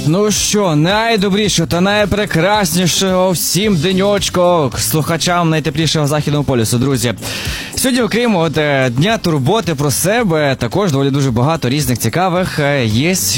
Ну що, найдобрішого та найпрекраснішого всім денечко слухачам найтеплішого Західного полюсу, друзі. Сьогодні, окрім Дня турботи про себе, також доволі дуже багато різних цікавих є